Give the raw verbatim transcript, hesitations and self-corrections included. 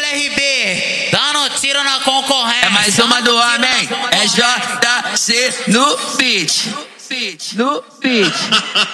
R B, dando tiro na concorrência. É mais uma do homem, é J C no beat. No beat.